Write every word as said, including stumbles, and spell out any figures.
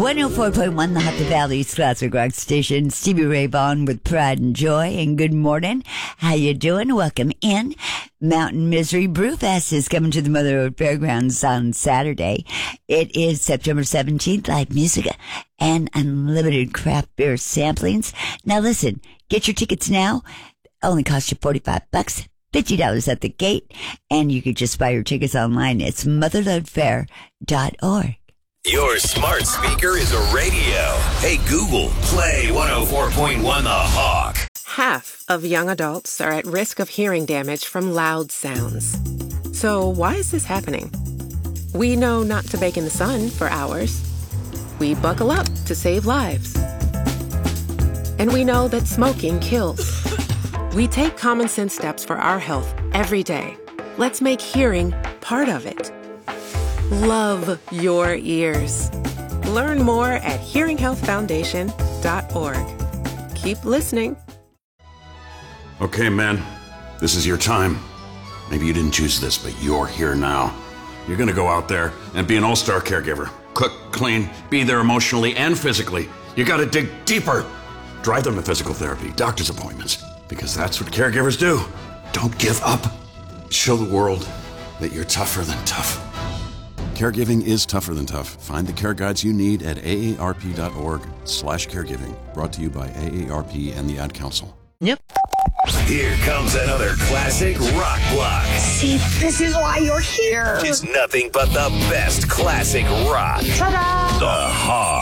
one oh four point one, the Happy Valley's classic rock station. Stevie Ray Vaughan with Pride and Joy. And good morning. How you doing? Welcome in. Mountain Misery Brewfest is coming to the Mother Road Fairgrounds on Saturday. It is September seventeenth. Live music and unlimited craft beer samplings. Now listen, get your tickets now. Only cost you forty-five bucks. fifty dollars at the gate. And you could just buy your tickets online. It's mother lode fair dot org. Your smart speaker is a radio. Hey, Google, play one oh four point one The Hawk. Half of young adults are at risk of hearing damage from loud sounds. So why is this happening? We know not to bake in the sun for hours. We buckle up to save lives. And we know that smoking kills. We take common sense steps for our health every day. Let's make hearing part of it. Love your ears. Learn more at hearing health foundation dot org. Keep listening. Okay, man, this is your time. Maybe you didn't choose this, but you're here now. You're gonna go out there and be an all-star caregiver. Cook, clean, be there emotionally and physically. You gotta dig deeper. Drive them to physical therapy, doctor's appointments, because that's what caregivers do. Don't give up. Show the world that you're tougher than tough. Caregiving is tougher than tough. Find the care guides you need at A A R P dot org slash caregiving. Brought to you by A A R P and the Ad Council. Yep. Here comes another classic rock block. See, this is why you're here. It's nothing but the best classic rock. Ta-da! The Hawk.